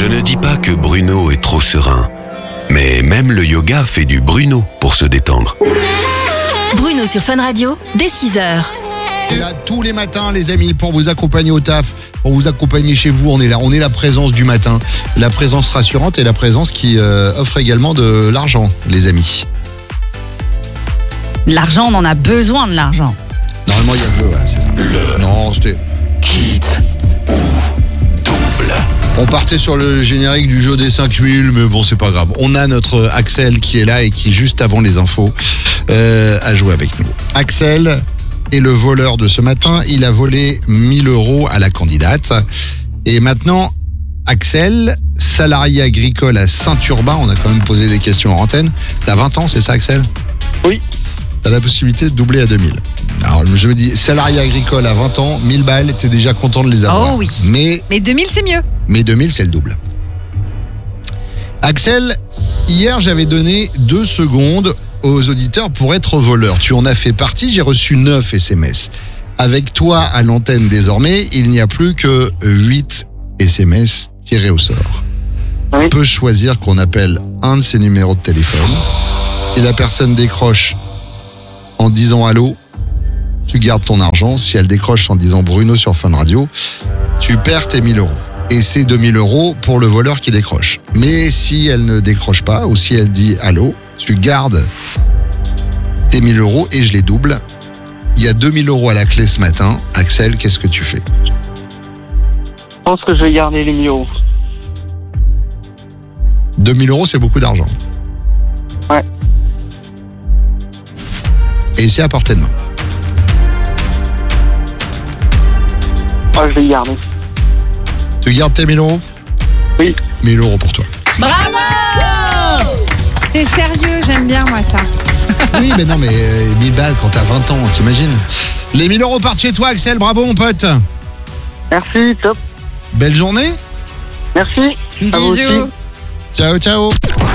Je ne dis pas que Bruno est trop serein, mais même le yoga fait du Bruno pour se détendre. Bruno sur Fun Radio, dès 6h. On est là tous les matins, les amis, pour vous accompagner au taf, pour vous accompagner chez vous. On est là, on est la présence du matin, la présence rassurante et la présence qui offre également de l'argent, les amis. L'argent, on en a besoin de l'argent. Normalement, il y a le jeu. Voilà, non, c'était... Kids ou double. On partait sur le générique du jeu des 5000, mais bon, c'est pas grave. On a notre Axel qui est là et qui, juste avant les infos, a joué avec nous. Axel est le voleur de ce matin. Il a volé 1000 € à la candidate. Et maintenant, Axel, salarié agricole à Saint-Urbain, on a quand même posé des questions en antenne. T'as 20 ans, c'est ça, Axel ? Oui. T'as la possibilité de doubler à 2000. Alors, je me dis, salarié agricole à 20 ans, 1000 balles, t'es déjà content de les avoir. Oh oui. Mais 2000, c'est mieux. Mais 2000, c'est le double. Axel, hier, j'avais donné 2 secondes aux auditeurs pour être voleur. Tu en as fait partie, j'ai reçu 9 SMS. Avec toi à l'antenne désormais, il n'y a plus que 8 SMS tirés au sort. Oui. On peut choisir qu'on appelle un de ces numéros de téléphone. Si la personne décroche en disant allô, tu gardes ton argent. Si elle décroche en disant Bruno sur Fun Radio, tu perds tes 1000 €. Et c'est 2000 € pour le voleur qui décroche. Mais si elle ne décroche pas, ou si elle dit allô, tu gardes tes 1000 € et je les double. Il y a 2000 € à la clé ce matin. Axel, qu'est-ce que tu fais ? Je pense que je vais garder les 1000 €. 2000 €, c'est beaucoup d'argent. Ouais. Et c'est à portée de main. Ah, je vais garder. Tu gardes tes 1000 €? Oui. 1000 € pour toi. Bravo! T'es sérieux, j'aime bien moi ça. Oui, mais non, mais 1000 balles quand t'as 20 ans, t'imagines ? Les 1000 € partent chez toi, Axel. Bravo, mon pote. Merci, top. Belle journée. Merci. À vous aussi. Bisous. Ciao, ciao.